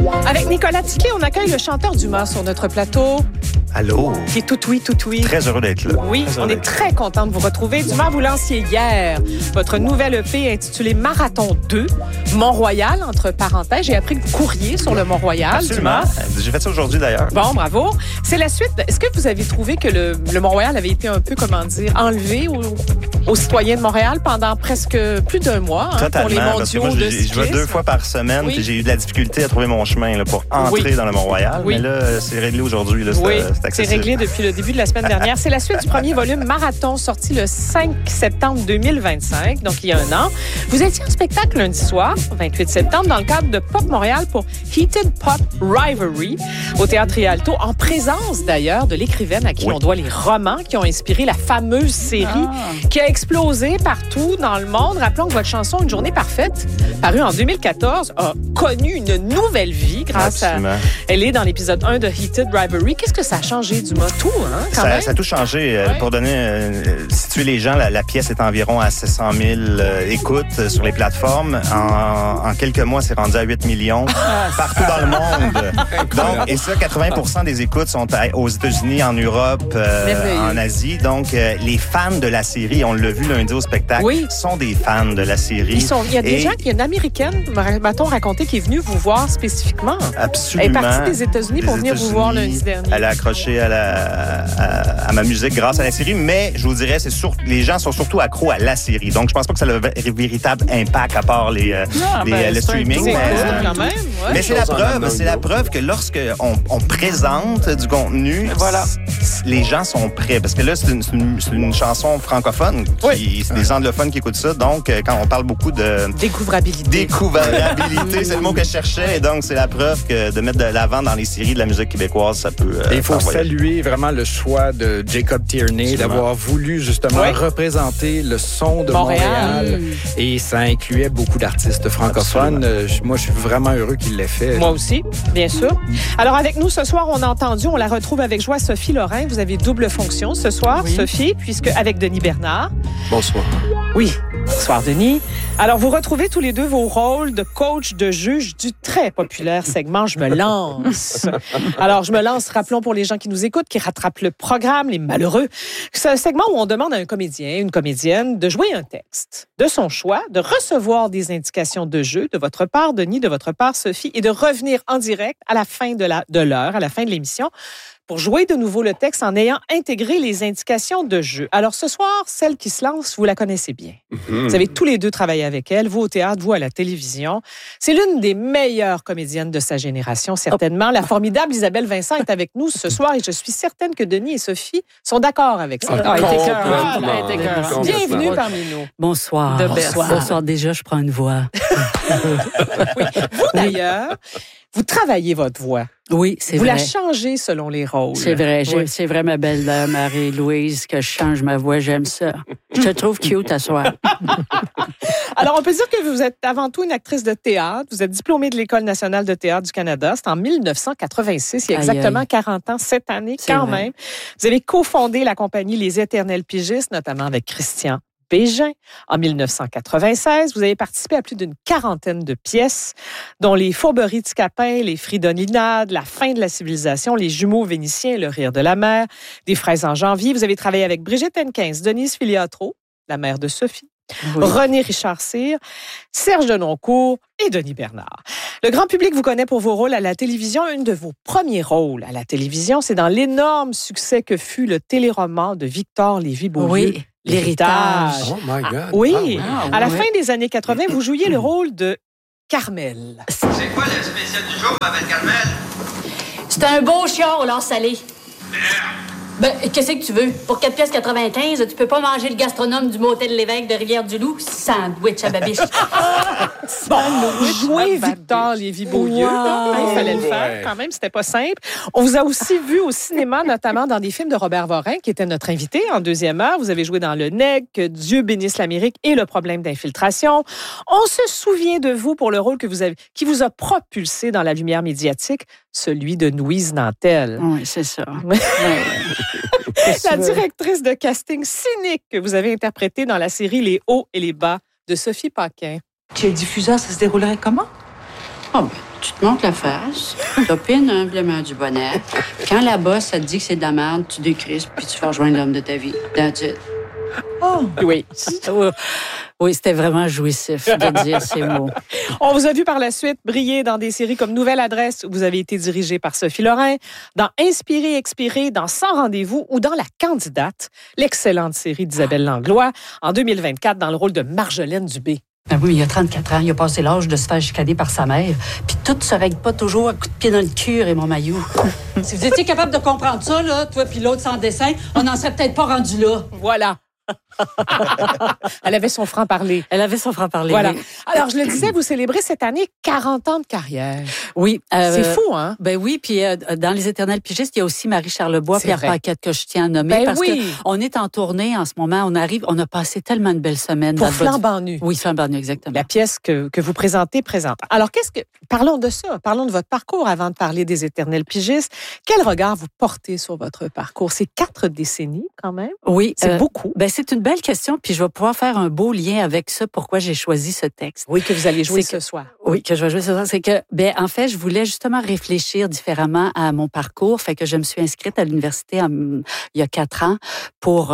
Avec Nicolas Ticlet, on accueille le chanteur Dumas sur notre plateau. Allô? Qui est tout oui. Très heureux d'être là. Oui, on est très content de vous retrouver. Dumas, vous lanciez hier votre nouvelle EP intitulée Marathon 2, Mont-Royal, entre parenthèses. J'ai appris que vous courriez sur le Mont-Royal, Absolument. Dumas. J'ai fait ça aujourd'hui, d'ailleurs. Bon, bravo. C'est la suite. Est-ce que vous avez trouvé que le Mont-Royal avait été un peu, enlevé aux citoyens de Montréal pendant presque plus d'un mois Totalement, pour les mondiaux parce que moi, de cyclisme? je vais 2 fois par semaine, puis j'ai eu de la difficulté à trouver mon chemin là, pour entrer dans le Mont-Royal. Oui. Mais là, c'est réglé aujourd'hui. Là, c'est accessible. C'est réglé depuis le début de la semaine dernière. C'est la suite du premier volume Marathon, sorti le 5 septembre 2025, donc il y a un an. Vous étiez en spectacle lundi soir, 28 septembre, dans le cadre de Pop Montréal pour Heated Pop Rivalry, au Théâtre Rialto, en présence d'ailleurs de l'écrivaine à qui on doit les romans qui ont inspiré la fameuse série qui a explosé partout dans le monde. Rappelons que votre chanson Une journée parfaite, parue en 2014, a connu une nouvelle vie grâce Absolument. Elle est dans l'épisode 1 de Heated Rivalry. Qu'est-ce que ça a changé, Dumas? Tout, hein, quand même? Ça a tout changé. Pour situer les gens, la pièce est environ à 700 000 écoutes sur les plateformes. En quelques mois, c'est rendu à 8 millions partout dans le monde. Donc, et ça, 80% des écoutes sont aux États-Unis, en Europe, en Asie. Donc, les fans de la série, on l'a vu lundi au spectacle, sont des fans de la série. Il y a des gens, il y a une Américaine, m'a-t-on raconté, qui est venue vous voir spécifiquement. Absolument. Elle est partie des États-Unis pour venir vous voir lundi dernier. Elle a accroché à ma musique grâce à la série, mais je vous dirais, les gens sont surtout accros à la série. Donc, je pense pas que ça a un véritable impact à part le streaming. C'est cool, quand même. Ouais. Mais c'est la preuve que lorsque on présente du contenu, les gens sont prêts. Parce que là, c'est une chanson francophone. C'est des anglophones qui écoutent ça. Donc, quand on parle beaucoup de... Découvrabilité, c'est le mot que je cherchais. Et donc, c'est la preuve que de mettre de l'avant dans les séries de la musique québécoise, ça peut... Il faut saluer vraiment le choix de Jacob Tierney d'avoir voulu justement représenter le son de Montréal. Et ça incluait beaucoup d'artistes francophones. Moi, je suis vraiment heureux qu'il l'ait fait. Moi aussi, bien sûr. Alors, avec nous ce soir, on a entendu, on la retrouve avec joie, Sophie Lorrain. Vous avez double fonction ce soir, Sophie, puisque avec Denis Bernard. Bonsoir. Oui. Bonsoir, Denis. Alors, vous retrouvez tous les deux vos rôles de coach, de juge du très populaire segment Je me lance. Alors, Je me lance, rappelons pour les gens qui nous écoutent, qui rattrapent le programme, les malheureux. C'est un segment où on demande à un comédien, une comédienne, de jouer un texte de son choix, de recevoir des indications de jeu de votre part, Denis, de votre part, Sophie, et de revenir en direct à la fin de l'heure, à la fin de l'émission, pour jouer de nouveau le texte en ayant intégré les indications de jeu. Alors, ce soir, celle qui se lance, vous la connaissez bien. Vous avez tous les deux travaillé avec elle, vous au théâtre, vous à la télévision. C'est l'une des meilleures comédiennes de sa génération, certainement. La formidable Isabelle Vincent est avec nous ce soir et je suis certaine que Denis et Sophie sont d'accord avec ça. Bienvenue parmi nous. Bonsoir. Bonsoir. Déjà, je prends une voix. Vous, d'ailleurs, vous travaillez votre voix. Oui, c'est vrai. Vous la changez selon les rôles. C'est vrai. C'est vrai, ma belle Marie-Louise, que je change ma voix. J'aime ça. Je te trouve cute à soir. Alors, on peut dire que vous êtes avant tout une actrice de théâtre. Vous êtes diplômée de l'École nationale de théâtre du Canada. C'est en 1986, il y a exactement 40 ans, cette année, quand même. Vous avez cofondé la compagnie Les Éternels Pigistes, notamment avec Christian Bégin. En 1996, vous avez participé à plus d'une 40aine de pièces, dont Les Fourberies de Scapin, Les Fridolinades, La fin de la civilisation, Les Jumeaux vénitiens, Le rire de la mer, Des fraises en janvier. Vous avez travaillé avec Brigitte Henkins, Denise Filiatro, la mère de Sophie, René Richard-Cyr, Serge Denoncourt et Denis Bernard. Le grand public vous connaît pour vos rôles à la télévision. Un de vos premiers rôles à la télévision, c'est dans l'énorme succès que fut le téléroman de Victor Lévy-Beaulieu. Oui. L'héritage. Oh my God. Oui. À la fin des années 80, vous jouiez le rôle de Carmel. C'est quoi le spécial du jour, ma belle Carmel? C'est un beau chiard au lard salé. Ben, qu'est-ce que tu veux? Pour 4,95 $, tu peux pas manger le gastronome du motel L'Évêque de Rivière-du-Loup? Sandwich à babiche. Jouer Victor Lévy-Beaulieu. Il fallait le faire. Quand même, c'était pas simple. On vous a aussi vu au cinéma, notamment dans des films de Robert Vorin, qui était notre invité en deuxième heure. Vous avez joué dans Le Nègre, Que Dieu bénisse l'Amérique et Le problème d'infiltration. On se souvient de vous pour le rôle qui vous a propulsé dans la lumière médiatique, celui de Louise Nantel. Oui, c'est ça. La directrice de casting cynique que vous avez interprétée dans la série Les hauts et les bas de Sophie Paquin. Chez le diffuseur, ça se déroulerait comment? Oh, ben, tu te montes la face, t'opines humblement du bonnet. Quand la bosse, elle te dit que c'est de la merde, tu décrispes puis tu fais rejoindre l'homme de ta vie. That's it. Oh, oui. Oui, c'était vraiment jouissif de dire ces mots. On vous a vu par la suite briller dans des séries comme Nouvelle Adresse, où vous avez été dirigé par Sophie Lorrain, dans Inspirer, Expirer, dans Sans rendez-vous ou dans La Candidate, l'excellente série d'Isabelle Langlois, en 2024, dans le rôle de Marjolaine Dubé. Ben oui, il y a 34 ans, il a passé l'âge de se faire chicaner par sa mère. Puis tout se règle pas toujours à coups de pied dans le cul, et mon maillot. Si vous étiez capable de comprendre ça, là, toi puis l'autre sans dessin, on n'en serait peut-être pas rendu là. Voilà. Elle avait son franc-parler. Elle avait son franc-parler. Voilà. Oui. Alors, je le disais, vous célébrez cette année 40 ans de carrière. Oui. C'est fou, hein? Ben oui, puis dans Les Éternels pigistes, il y a aussi Marie Charlebois, Pierre Paquette que je tiens à nommer. Ben parce oui. qu'on est en tournée en ce moment. On a passé tellement de belles semaines. Pour Flambant nu. Oui, Flambant nu, exactement. La pièce que vous présentez présente. Alors, parlons de ça. Parlons de votre parcours avant de parler des Éternels pigistes. Quel regard vous portez sur votre parcours? C'est 4 décennies, quand même. Oui. C'est beaucoup. Ben c'est une belle question, puis je vais pouvoir faire un beau lien avec ça, pourquoi j'ai choisi ce texte. Oui, que vous allez jouer ce soir. Oui, que je vais jouer ce soir. C'est que, en fait, je voulais justement réfléchir différemment à mon parcours. Fait que je me suis inscrite à l'université il y a 4 ans pour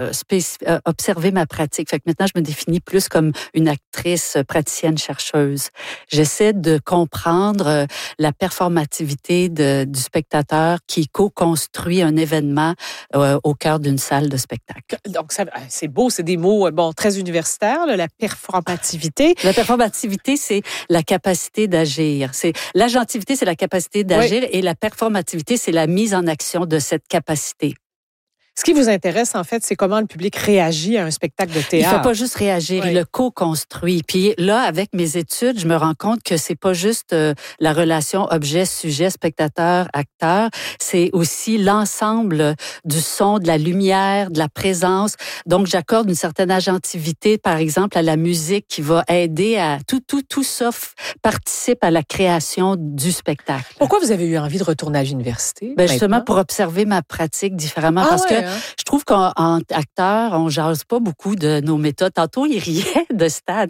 observer ma pratique. Fait que maintenant, je me définis plus comme une actrice praticienne chercheuse. J'essaie de comprendre la performativité du spectateur qui co-construit un événement au cœur d'une salle de spectacle. Donc, c'est beau, c'est des mots très universitaires, là, la performativité. La performativité, c'est la capacité d'agir. L'agentivité, c'est la capacité d'agir, oui. Et la performativité, c'est la mise en action de cette capacité. Ce qui vous intéresse, en fait, c'est comment le public réagit à un spectacle de théâtre. Il ne fait pas juste réagir, oui. Il le co-construit. Puis là, avec mes études, je me rends compte que c'est pas juste la relation objet-sujet, spectateur-acteur, c'est aussi l'ensemble du son, de la lumière, de la présence. Donc, j'accorde une certaine agentivité, par exemple, à la musique qui va aider à... Tout ça participe à la création du spectacle. Pourquoi vous avez eu envie de retourner à l'université? Ben justement, pour observer ma pratique différemment, parce que je trouve qu'en acteur, on jase pas beaucoup de nos méthodes. Tantôt, il riait de Stan.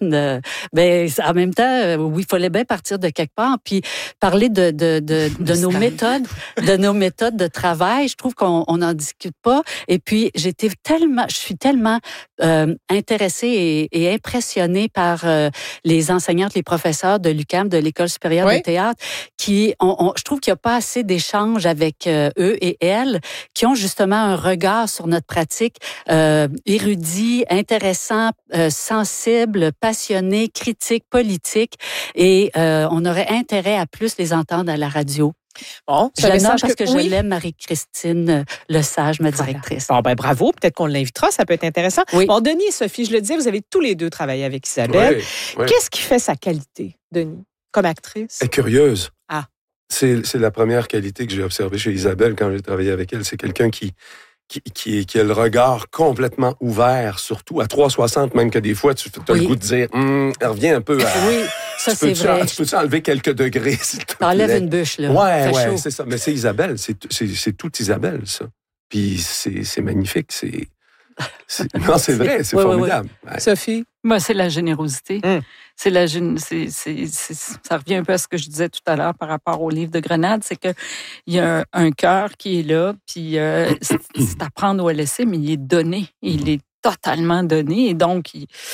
En même temps, oui, il fallait bien partir de quelque part. Puis parler de nos méthodes, de nos méthodes de travail, je trouve qu'on n'en discute pas. Et puis, je suis tellement intéressée et impressionnée par les enseignantes, les professeurs de l'UQAM, de l'École supérieure de théâtre, je trouve qu'il n'y a pas assez d'échanges avec eux et elles, qui ont justement un regard sur notre pratique érudit, intéressant, sensible, passionné, critique, politique. Et on aurait intérêt à plus les entendre à la radio. Bon, je la nomme parce que je l'aime, Marie-Christine Lesage, ma directrice. Bon, bravo. Peut-être qu'on l'invitera. Ça peut être intéressant. Oui. Bon, Denis et Sophie, je le disais, vous avez tous les deux travaillé avec Isabelle. Oui. Qu'est-ce qui fait sa qualité, Denis, comme actrice? Elle est curieuse. Ah. C'est la première qualité que j'ai observée chez Isabelle quand j'ai travaillé avec elle. C'est quelqu'un qui a le regard complètement ouvert, surtout à 360, même que des fois, tu as le goût de dire, elle revient un peu à... Oui, ça c'est vrai. Tu peux-tu enlever quelques degrés, s'il te plaît? T'enlèves une bûche, là. Ouais, c'est ça. Mais c'est Isabelle, c'est tout Isabelle, ça. Puis c'est magnifique, Non, c'est vrai, c'est formidable. Ouais. Sophie? Moi, c'est la générosité. Ça revient un peu à ce que je disais tout à l'heure par rapport au livre de Grenade, c'est qu'il y a un cœur qui est là, puis c'est à prendre ou à laisser, mais il est donné. Il est totalement donné, et donc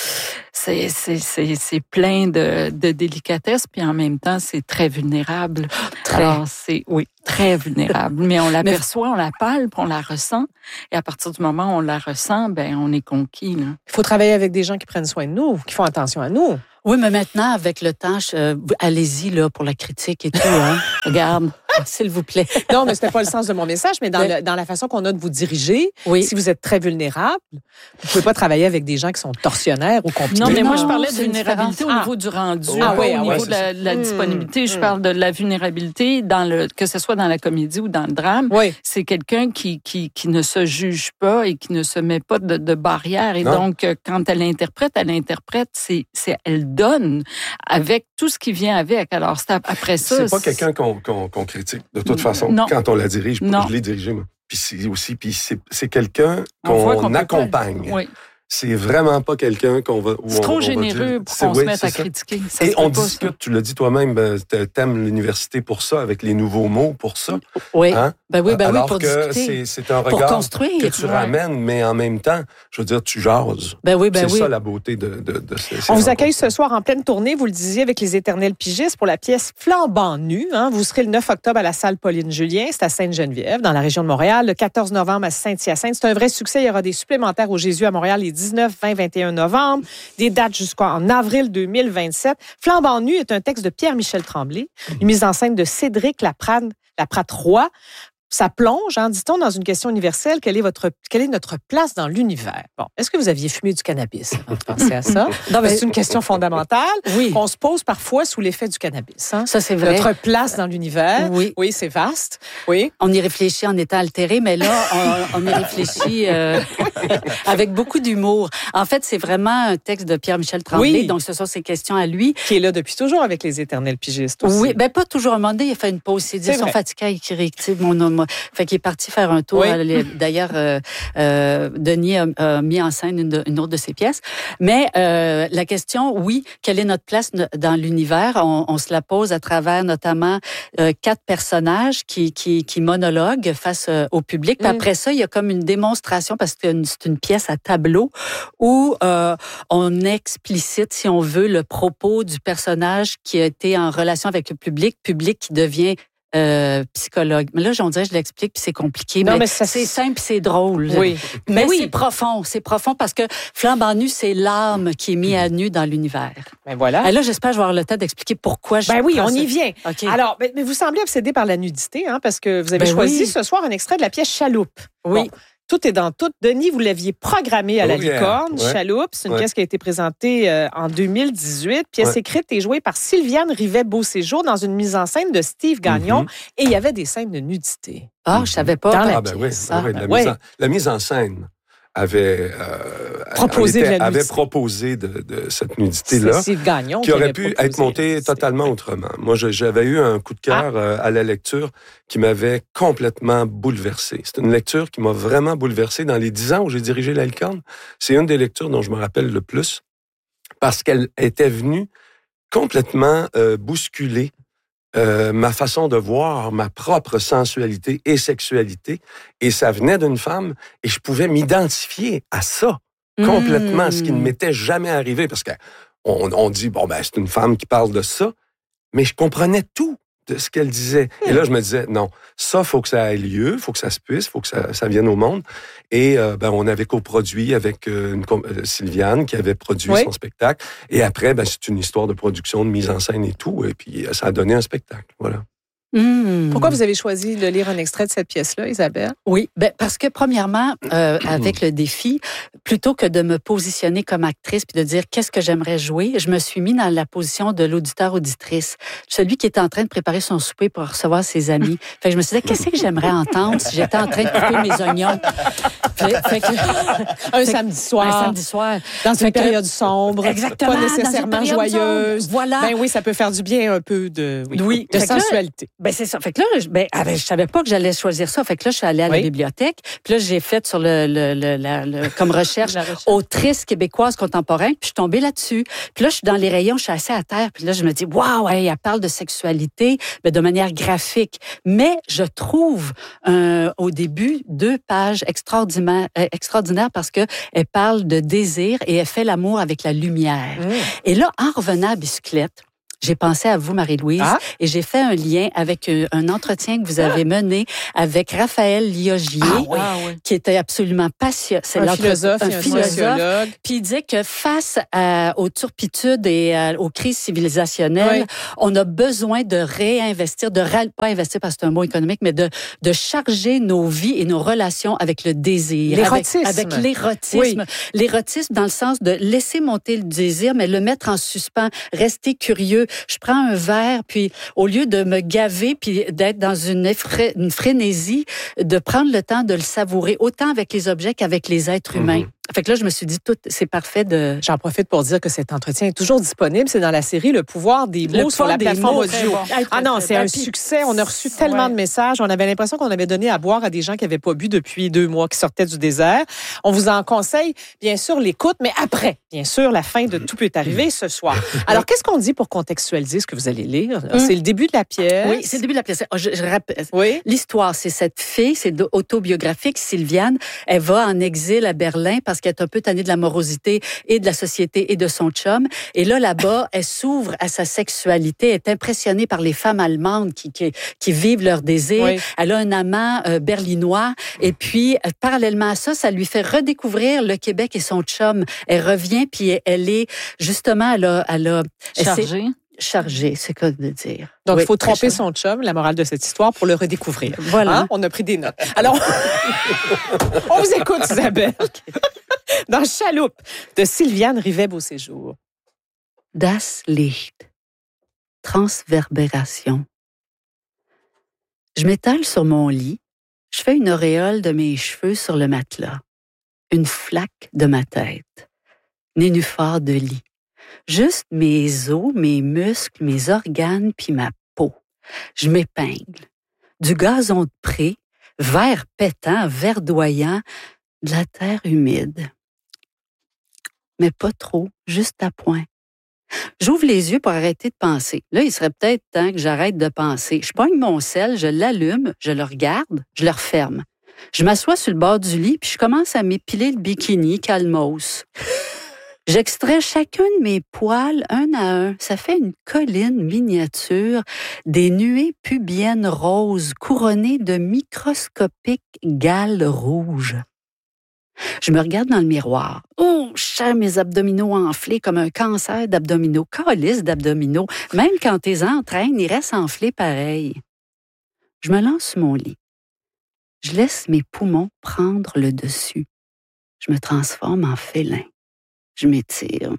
c'est plein de délicatesse, puis en même temps, c'est très vulnérable. Alors, très vulnérable. Mais on l'aperçoit, on la palpe, on la ressent, et à partir du moment où on la ressent, on est conquis. Là. Il faut travailler avec des gens qui prennent soin de nous, qui font attention à nous. Oui, mais maintenant, avec le temps, allez-y là pour la critique et tout. Hein. Regarde, s'il vous plaît. Non, mais c'était pas le sens de mon message, mais dans la façon qu'on a de vous diriger, si vous êtes très vulnérable, vous pouvez pas travailler avec des gens qui sont tortionnaires ou compliqués. Non, mais moi, je parlais de vulnérabilité au niveau du rendu, au niveau de la disponibilité. Je parle de la vulnérabilité, que ce soit dans la comédie ou dans le drame. Oui. C'est quelqu'un qui ne se juge pas et qui ne se met pas de barrière. Et donc, quand elle interprète, elle donne avec tout ce qui vient avec. Alors, après ça... C'est pas quelqu'un qu'on critique, de toute façon, quand on la dirige. Je l'ai dirigé, moi. Puis c'est quelqu'un qu'on accompagne. Oui. c'est vraiment pas quelqu'un qu'on va... C'est trop généreux pour qu'on se mette à critiquer. Et on discute, tu l'as dit toi-même, t'aimes l'université pour ça, avec les nouveaux mots pour ça. Oui, hein? oui, alors pour que discuter. c'est un regard construire, que tu ramènes, mais en même temps, je veux dire, tu jases. C'est ça la beauté de ces On vous accueille ce soir en pleine tournée, vous le disiez, avec les Éternels pigistes pour la pièce Flambant nu. Vous serez le 9 octobre à la salle Pauline-Julien, c'est à Sainte-Geneviève, dans la région de Montréal. Le 14 novembre à Saint-Hyacinthe. C'est un vrai succès. Il y aura des supplémentaires au Jésus à Montréal les 19, 20, 21 novembre. Des dates jusqu'en avril 2027. Flambant nu est un texte de Pierre-Michel Tremblay, une mise en scène de Cédric Laprade-Roy. Ça plonge, dit-on, dans une question universelle. Quelle est notre place dans l'univers? Bon, est-ce que vous aviez fumé du cannabis avant de penser à ça? C'est une question fondamentale qu'on se pose parfois sous l'effet du cannabis. Ça, c'est vrai. Notre place dans l'univers. Oui, c'est vaste. Oui. On y réfléchit en étant altéré, mais là, on y réfléchit avec beaucoup d'humour. En fait, c'est vraiment un texte de Pierre-Michel Tremblay, donc ce sont ses questions à lui. Qui est là depuis toujours avec les Éternels pigistes aussi. Oui, pas toujours. À un moment donné, il a fait une pause. Il dit, ils sont fatigués à écrire mon nom. Fait qu'il est parti faire un tour. D'ailleurs, Denis a mis en scène une autre de ses pièces. Mais la question, quelle est notre place dans l'univers? On se la pose à travers notamment 4 personnages qui monologuent face au public. Puis après ça, il y a comme une démonstration, parce que c'est une pièce à tableau, où on explicite, si on veut, le propos du personnage qui a été en relation avec le public qui devient psychologue. Mais là, on dirait que je l'explique, puis c'est compliqué. Non, mais c'est simple, c'est drôle. Oui. Mais c'est profond. C'est profond parce que Flambant nu, c'est l'âme qui est mise à nu dans l'univers. Ben voilà. Et là, j'espère que je vais avoir le temps d'expliquer pourquoi je... on y vient. Okay. Alors, mais vous semblez obsédé par la nudité, parce que vous avez choisi ce soir un extrait de la pièce Chaloupe. Oui. Bon. Tout est dans tout. Denis, vous l'aviez programmé à la Licorne, Chaloupe. C'est une pièce qui a été présentée en 2018. Pièce écrite et jouée par Sylviane Rivet-Beauséjour dans une mise en scène de Steve Gagnon. Et il y avait des scènes de nudité. Ah, je savais pas. Dans la pièce. La mise en scène avait proposé de cette nudité-là, qui aurait pu être montée totalement autrement. Moi, j'avais eu un coup de cœur à la lecture qui m'avait complètement bouleversé. C'est une lecture qui m'a vraiment bouleversé dans les 10 ans où j'ai dirigé la Licorne. C'est une des lectures dont je me rappelle le plus parce qu'elle était venue complètement bousculer ma façon de voir ma propre sensualité et sexualité, et ça venait d'une femme, et je pouvais m'identifier à ça complètement, ce qui ne m'était jamais arrivé, parce qu'on dit, c'est une femme qui parle de ça, mais je comprenais tout de ce qu'elle disait. Et là, je me disais, non, ça, faut que ça ait lieu, faut que ça se puisse, faut que ça vienne au monde. Et on avait coproduit avec Sylviane, qui avait produit son spectacle. Et après, c'est une histoire de production, de mise en scène et tout. Et puis, ça a donné un spectacle. Voilà. Pourquoi vous avez choisi de lire un extrait de cette pièce-là, Isabelle? Oui, parce que premièrement, avec le défi, plutôt que de me positionner comme actrice puis de dire qu'est-ce que j'aimerais jouer, je me suis mis dans la position de l'auditeur-auditrice, celui qui est en train de préparer son souper pour recevoir ses amis. Fait que je me suis dit, qu'est-ce que j'aimerais entendre si j'étais en train de couper mes oignons? Un samedi soir. Dans une période sombre. Exactement. Pas nécessairement joyeuse. Voilà. Ben oui, ça peut faire du bien un peu de sensualité. C'est ça. Fait que là, je savais pas que j'allais choisir ça. Fait que là, je suis allée à la bibliothèque. Puis là, j'ai fait sur comme recherche autrice québécoise contemporaine. Puis je suis tombée là-dessus. Puis là, je suis dans les rayons, je suis assise à terre. Puis là, je me dis, waouh, elle parle de sexualité, de manière graphique. Mais je trouve au début 2 pages extraordinaires parce que elle parle de désir et elle fait l'amour avec la lumière. Et là, en revenant à bicyclette, j'ai pensé à vous, Marie-Louise, et j'ai fait un lien avec un entretien que vous avez mené avec Raphaël Liogier, qui était absolument passionnant. C'est un philosophe. Puis il disait que face aux turpitudes et aux crises civilisationnelles, on a besoin de réinvestir, pas investir parce que c'est un mot économique, mais de charger nos vies et nos relations avec le désir. L'érotisme. Avec l'érotisme. L'érotisme dans le sens de laisser monter le désir, mais le mettre en suspens, rester curieux. Je prends un verre, puis au lieu de me gaver, puis d'être dans une frénésie, de prendre le temps de le savourer, autant avec les objets qu'avec les êtres humains. Fait que là, je me suis dit, c'est parfait de... J'en profite pour dire que cet entretien est toujours disponible. C'est dans la série Le pouvoir des mots sur la plateforme audio. Ah non, c'est un succès. On a reçu tellement de messages. On avait l'impression qu'on avait donné à boire à des gens qui n'avaient pas bu depuis 2 mois, qui sortaient du désert. On vous en conseille, bien sûr, l'écoute, mais après, bien sûr, la fin de Tout peut arriver ce soir. Alors, qu'est-ce qu'on dit pour contextualiser ce que vous allez lire? C'est le début de la pièce. Oui, c'est le début de la pièce. Je rappelle. Oui. L'histoire, c'est cette fille, c'est autobiographique, Sylviane. Elle va en exil à Berlin parce qu'elle est un peu tannée de la morosité et de la société et de son chum. Et là-bas, elle s'ouvre à sa sexualité. Elle est impressionnée par les femmes allemandes qui vivent leur désir. Oui. Elle a un amant berlinois. Et puis, parallèlement à ça, ça lui fait redécouvrir le Québec et son chum. Elle revient, puis elle est, justement, elle a chargée, c'est quoi de dire. Donc, il faut tromper son chum, la morale de cette histoire, pour le redécouvrir. Voilà. On a pris des notes. Alors, on vous écoute, Isabelle. Dans Chaloupe, de Sylviane Rivet-Beauséjour. Das Licht. Transverbération. Je m'étale sur mon lit. Je fais une auréole de mes cheveux sur le matelas. Une flaque de ma tête. Nénuphar de lit. Juste mes os, mes muscles, mes organes, puis ma peau. Je m'épingle. Du gazon de pré, vert pétant, verdoyant, de la terre humide. Mais pas trop, juste à point. J'ouvre les yeux pour arrêter de penser. Là, il serait peut-être temps que j'arrête de penser. Je pogne mon sel, je l'allume, je le regarde, je le referme. Je m'assois sur le bord du lit, puis je commence à m'épiler le bikini calmos. J'extrais chacun de mes poils un à un. Ça fait une colline miniature, des nuées pubiennes roses couronnées de microscopiques gales rouges. Je me regarde dans le miroir. Oh, je sens mes abdominaux enflés comme un cancer d'abdominaux. Calice d'abdominaux. Même quand t'es entraînes, ils restent enflés pareil. Je me lance sur mon lit. Je laisse mes poumons prendre le dessus. Je me transforme en félin. Je m'étire.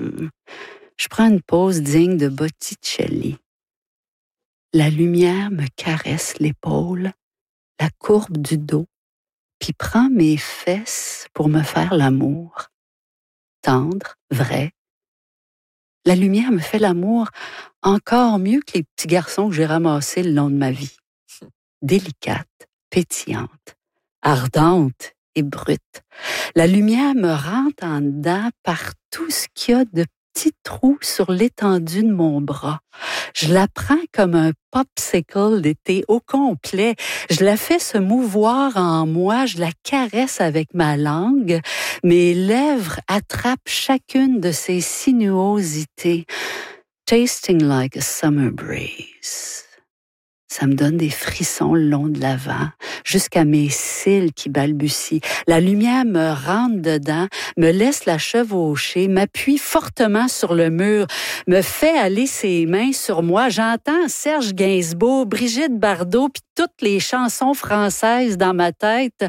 Je prends une pause digne de Botticelli. La lumière me caresse l'épaule, la courbe du dos, puis prend mes fesses pour me faire l'amour. Tendre, vrai. La lumière me fait l'amour encore mieux que les petits garçons que j'ai ramassés le long de ma vie. Délicate, pétillante, ardente et brute. La lumière me rentre en dedans par tout ce qu'il y a de petits trous sur l'étendue de mon bras. Je la prends comme un popsicle d'été au complet. Je la fais se mouvoir en moi. Je la caresse avec ma langue. Mes lèvres attrapent chacune de ses sinuosités. Tasting like a summer breeze. Ça me donne des frissons le long de l'avant, jusqu'à mes cils qui balbutient. La lumière me rentre dedans, me laisse la chevaucher, m'appuie fortement sur le mur, me fait aller ses mains sur moi. J'entends Serge Gainsbourg, Brigitte Bardot, puis toutes les chansons françaises dans ma tête.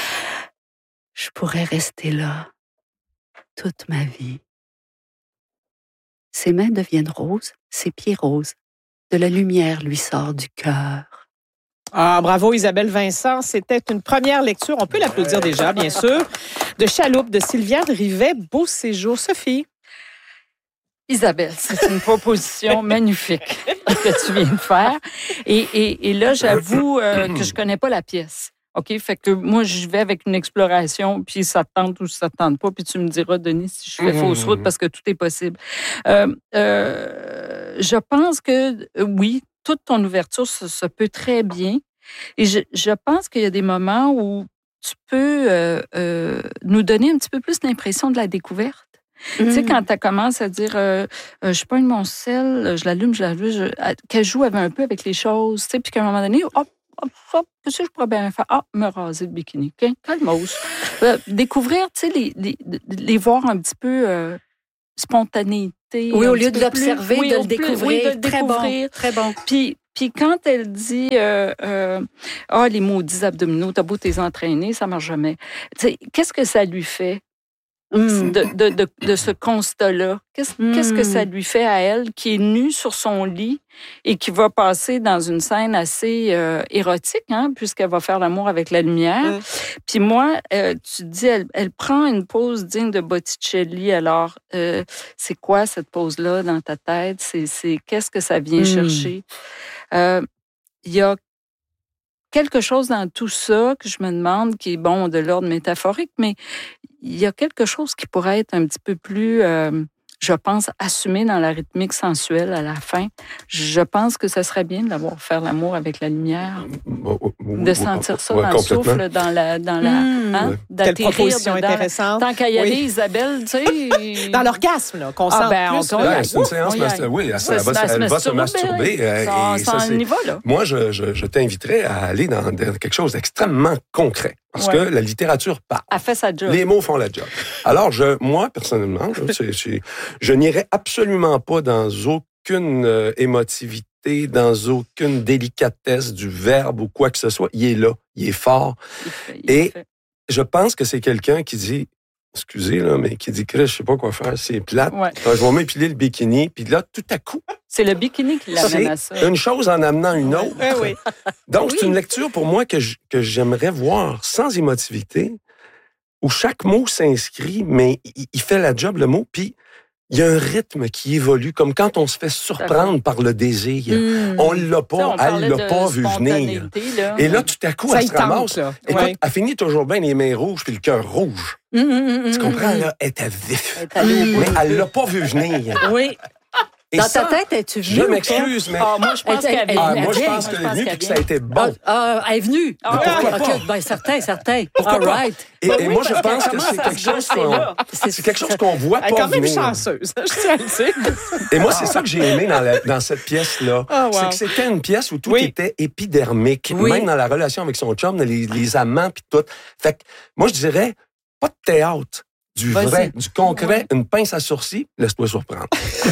Je pourrais rester là toute ma vie. Ses mains deviennent roses, ses pieds roses. De la lumière lui sort du cœur. Ah, bravo Isabelle Vincent. C'était une première lecture, on peut l'applaudir déjà, bien sûr, de Chaloupe de Sylviane Rivet-Beauséjour. Sophie. Isabelle, c'est une proposition magnifique que tu viens de faire. Et là, j'avoue que je connais pas la pièce. OK? Fait que moi, je vais avec une exploration, puis ça te tente ou ça te tente pas, puis tu me diras, Denis, si je fais fausse route, parce que tout est possible. Je pense que, oui, toute ton ouverture se peut très bien. Et je pense qu'il y a des moments où tu peux nous donner un petit peu plus l'impression de la découverte. Tu sais, quand tu commences à dire, je pogne mon sel, je l'allume, qu'elle joue un peu avec les choses, tu sais, puis qu'à un moment donné, qu'est-ce que je pourrais bien faire? Me raser le bikini. Okay? Calmos. Découvrir, tu sais, les voir un petit peu spontanéité. Oui, au lieu de l'observer, de le découvrir. Oui, de le découvrir. Très bon. Puis quand elle dit les maudits abdominaux, t'as beau t'es entraîné, ça marche jamais. Tu sais, qu'est-ce que ça lui fait de ce constat-là. Qu'est-ce que ça lui fait à elle qui est nue sur son lit et qui va passer dans une scène assez érotique, hein, puisqu'elle va faire l'amour avec la lumière. Puis moi, tu dis, elle prend une pose digne de Botticelli. Alors, c'est quoi cette pose-là dans ta tête? C'est qu'est-ce que ça vient chercher? Il y a quelque chose dans tout ça que je me demande qui est, bon, de l'ordre métaphorique, mais il y a quelque chose qui pourrait être un petit peu plus, je pense, assumé dans la rythmique sensuelle à la fin. Je pense que ça serait bien d'avoir faire l'amour avec la lumière, de sentir ça dans le souffle, dans la Quelle proposition intéressante. Tant qu'à y aller, Isabelle, tu sais... Dans l'orgasme, là, qu'on sent plus. C'est une séance, oui, elle va se masturber. Moi, je t'inviterais à aller dans quelque chose d'extrêmement concret. Parce que la littérature parle. Elle fait sa job. Les mots font la job. Alors, moi, personnellement, je n'irai absolument pas dans aucune émotivité, dans aucune délicatesse du verbe ou quoi que ce soit. Il est là, il est fort. Je pense que c'est quelqu'un qui dit, excusez, là, mais qui dit, Chris, je sais pas quoi faire, c'est plate. Ouais. Je vais m'épiler le bikini, puis là, tout à coup... C'est le bikini qui l'amène à ça. C'est une chose en amenant une autre. Oui. Donc, c'est une lecture pour moi que j'aimerais voir sans émotivité, où chaque mot s'inscrit, mais il fait la job, le mot, puis il y a un rythme qui évolue, comme quand on se fait surprendre par le désir. On l'a pas, elle l'a pas vu venir. Là. Et là, tout à coup, elle se ramasse. Écoute, elle finit toujours bien les mains rouges puis le cœur rouge. Tu comprends, là? Elle est à vif. Mais elle l'a pas vu venir. Oui. Et dans ça, ta tête, es-tu venue? Je m'excuse, mais... moi, je pense qu'elle est moi, je pense qu'elle est venue et que ça a été bon. Elle est venue. Pourquoi pas? Ben, certain. Pourquoi All right. Et moi, je pense que c'est quelque chose qu'on voit pas venir. Elle est quand même chanceuse, je tiens à le dire. Et moi, c'est ça que j'ai aimé dans cette pièce-là. C'est que c'était une pièce où tout était épidermique. Même dans la relation avec son chum, les amants puis tout. Fait que moi, je dirais, pas de théâtre. Du vrai, du concret, une pince à sourcils, laisse-toi surprendre.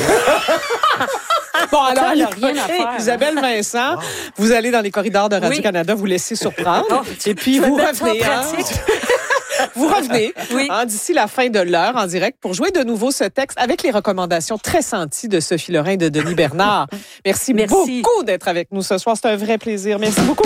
Bon, alors, Isabelle Vincent, vous allez dans les corridors de Radio-Canada, vous laissez surprendre, et puis vous revenez. Vous revenez d'ici la fin de l'heure en direct pour jouer de nouveau ce texte avec les recommandations très senties de Sophie Lorrain et de Denis Bernard. Merci beaucoup d'être avec nous ce soir. C'est un vrai plaisir. Merci beaucoup.